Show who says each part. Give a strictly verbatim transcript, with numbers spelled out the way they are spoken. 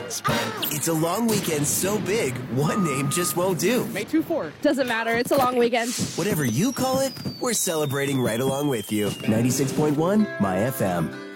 Speaker 1: It's a long weekend so big, one name just won't do.
Speaker 2: May two four.
Speaker 3: Doesn't matter. It's a long weekend.
Speaker 1: Whatever you call it, we're celebrating right along with you. ninety-six point one My F M.